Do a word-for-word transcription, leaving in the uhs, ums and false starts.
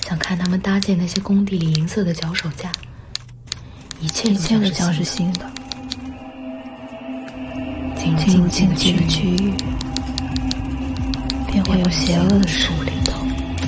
想看他们搭建那些工地里银色的脚手架，一切一切都将是新的。进入禁忌的区域，便会有邪恶的势力。